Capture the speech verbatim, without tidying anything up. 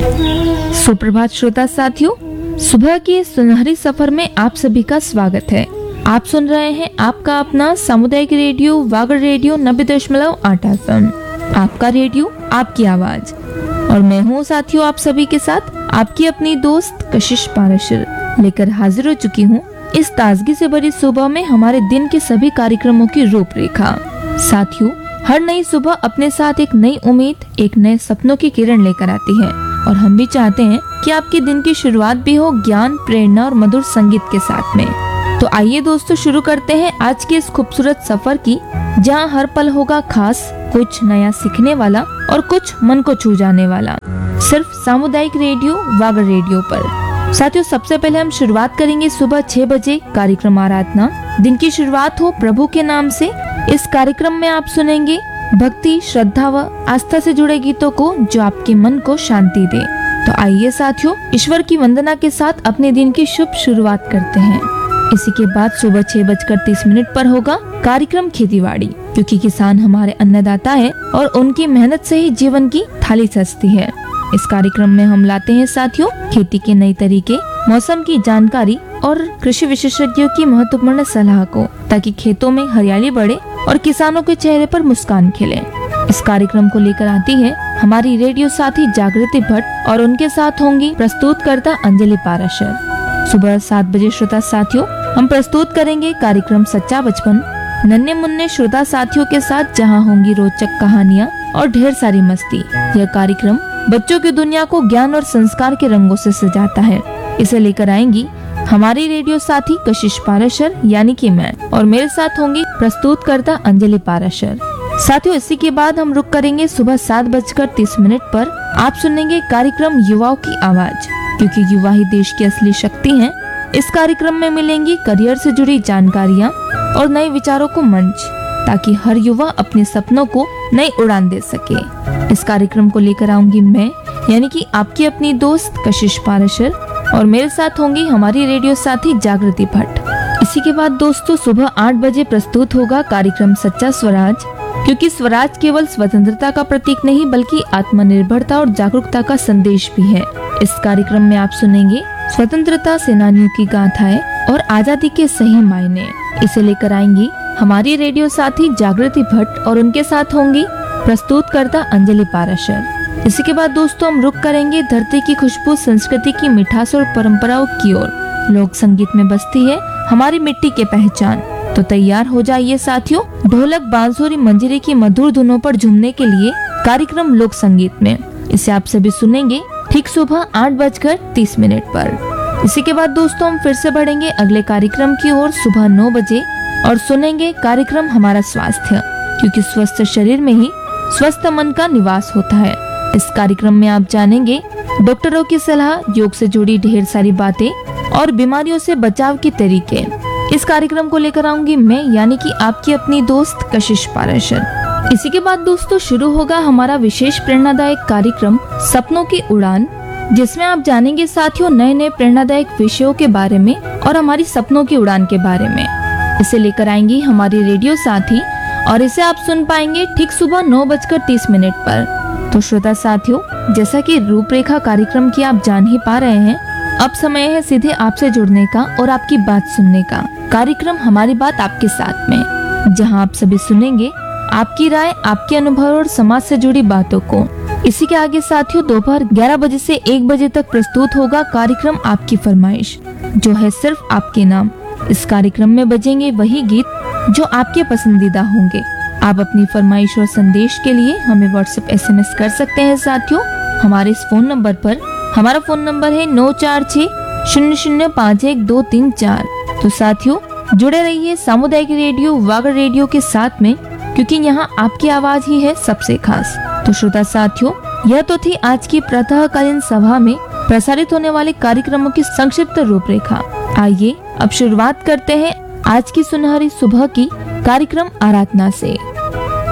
सुप्रभात श्रोता साथियों, सुबह के सुनहरी सफर में आप सभी का स्वागत है। आप सुन रहे हैं आपका अपना सामुदायिक रेडियो वागड़ रेडियो नब्बे दशमलव आठ एफ एम, आपका रेडियो आपकी आवाज। और मैं हूँ साथियों आप सभी के साथ आपकी अपनी दोस्त कशिश पाराशर लेकर हाजिर हो चुकी हूँ इस ताजगी से भरी सुबह में हमारे दिन के सभी कार्यक्रमों की रूपरेखा। साथियों, हर नई सुबह अपने साथ एक नई उम्मीद, एक नए सपनों की किरण लेकर आती है और हम भी चाहते हैं कि आपके दिन की शुरुआत भी हो ज्ञान, प्रेरणा और मधुर संगीत के साथ में। तो आइए दोस्तों शुरू करते हैं आज के इस खूबसूरत सफर की, जहां हर पल होगा खास, कुछ नया सीखने वाला और कुछ मन को छू जाने वाला, सिर्फ सामुदायिक रेडियो वागड़ रेडियो पर। साथियों, सबसे पहले हम शुरुआत करेंगे सुबह छह बजे कार्यक्रम आराधना। दिन की शुरुआत हो प्रभु के नाम से। इस कार्यक्रम में आप सुनेंगे भक्ति, श्रद्धा व आस्था से जुड़े गीतों को जो आपके मन को शांति दे। तो आइए साथियों, ईश्वर की वंदना के साथ अपने दिन की शुभ शुरुआत करते हैं। इसी के बाद सुबह छह बजकर तीस मिनट पर होगा कार्यक्रम खेतीबाड़ी, क्योंकि किसान हमारे अन्नदाता है और उनकी मेहनत से ही जीवन की थाली सजती है। इस कार्यक्रम में हम लाते हैं साथियों खेती के नए तरीके, मौसम की जानकारी और कृषि विशेषज्ञों की महत्वपूर्ण सलाह को, ताकि खेतों में हरियाली बढ़े और किसानों के चेहरे पर मुस्कान खिले। इस कार्यक्रम को लेकर आती है हमारी रेडियो साथी जागृति भट्ट और उनके साथ होंगी प्रस्तुतकर्ता अंजलि पाराशर। सुबह सात बजे श्रोता साथियों हम प्रस्तुत करेंगे कार्यक्रम सच्चा बचपन, नन्हे मुन्ने श्रोता साथियों के साथ, जहां होंगी रोचक कहानियां और ढेर सारी मस्ती। यह कार्यक्रम बच्चों की दुनिया को ज्ञान और संस्कार के रंगों से सजाता है। इसे लेकर आएंगी हमारी रेडियो साथी कशिश पाराशर यानी कि मैं, और मेरे साथ होंगी प्रस्तुतकर्ता अंजलि पाराशर। साथियों, इसी के बाद हम रुक करेंगे सुबह सात बजकर तीस मिनट पर। आप सुनेंगे कार्यक्रम युवाओं की आवाज, क्योंकि युवा ही देश की असली शक्ति हैं। इस कार्यक्रम में मिलेंगी करियर से जुड़ी जानकारियाँ और नए विचारों को मंच, ताकि हर युवा अपने सपनों को नई उड़ान दे सके। इस कार्यक्रम को लेकर आऊंगी मैं, यानी कि आपकी अपनी दोस्त कशिश पाराशर, और मेरे साथ होंगी हमारी रेडियो साथी जागृति भट्ट। इसी के बाद दोस्तों सुबह आठ बजे प्रस्तुत होगा कार्यक्रम सच्चा स्वराज, क्योंकि स्वराज केवल स्वतंत्रता का प्रतीक नहीं बल्कि आत्मनिर्भरता और जागरूकता का संदेश भी है। इस कार्यक्रम में आप सुनेंगे स्वतंत्रता सेनानियों की गाथाएं और आजादी के सही मायने। इसे लेकर आएंगी हमारी रेडियो साथी जागृति भट्ट और उनके साथ होंगी प्रस्तुतकर्ता अंजलि पाराशर। इसी के बाद दोस्तों हम रुक करेंगे धरती की खुशबू, संस्कृति की मिठास और परंपराओं की ओर। लोक संगीत में बसती है हमारी मिट्टी की पहचान। तो तैयार हो जाइए साथियों, ढोलक, बांसुरी, मंजीरे की मधुर धुनों पर झूमने के लिए कार्यक्रम लोक संगीत में। इसे आप सभी सुनेंगे ठीक सुबह आठ बजकर तीस मिनट पर। इसी के बाद दोस्तों हम फिर से बढ़ेंगे अगले कार्यक्रम की ओर सुबह नौ बजे और सुनेंगे कार्यक्रम हमारा स्वास्थ्य, क्योंकि स्वस्थ शरीर में ही स्वस्थ मन का निवास होता है। इस कार्यक्रम में आप जानेंगे डॉक्टरों की सलाह, योग से जुड़ी ढेर सारी बातें और बीमारियों से बचाव के तरीके। इस कार्यक्रम को लेकर आऊंगी मैं, यानी कि आपकी अपनी दोस्त कशिश पाराशर। इसी के बाद दोस्तों शुरू होगा हमारा विशेष प्रेरणादायक कार्यक्रम सपनों की उड़ान, जिसमें आप जानेंगे साथियों नए नए प्रेरणादायक विषयों के बारे में और हमारी सपनों की उड़ान के बारे में। इसे लेकर आएंगी हमारी रेडियो साथी और इसे आप सुन पाएंगे ठीक सुबह नौ बजकर तीस मिनट पर। तो श्रोता साथियों, जैसा कि रूपरेखा कार्यक्रम की आप जान ही पा रहे हैं, अब समय है सीधे आपसे जुड़ने का और आपकी बात सुनने का। कार्यक्रम हमारी बात आपके साथ में, जहां आप सभी सुनेंगे आपकी राय, आपके अनुभव और समाज से जुड़ी बातों को। इसी के आगे साथियों दोपहर ग्यारह बजे से एक बजे तक प्रस्तुत होगा कार्यक्रम आपकी फरमाइश, जो है सिर्फ आपके नाम। इस कार्यक्रम में बजेंगे वही गीत जो आपके पसंदीदा होंगे। आप अपनी फरमाइश और संदेश के लिए हमें व्हाट्सएप एसएमएस कर सकते हैं साथियों हमारे इस फोन नंबर पर। हमारा फोन नंबर है नौ चार छह शून्य शून्य पाँच एक दो तीन चार। तो साथियों जुड़े रहिए सामुदायिक रेडियो वागड़ रेडियो के साथ में, क्योंकि यहाँ आपकी आवाज ही है सबसे खास। तो श्रोता साथियों, यह तो थी आज की प्रातःकालीन सभा में प्रसारित होने वाले कार्यक्रमों की संक्षिप्त रूपरेखा। आइए अब शुरुआत करते हैं आज की सुनहरी सुबह की कार्यक्रम आराधना से।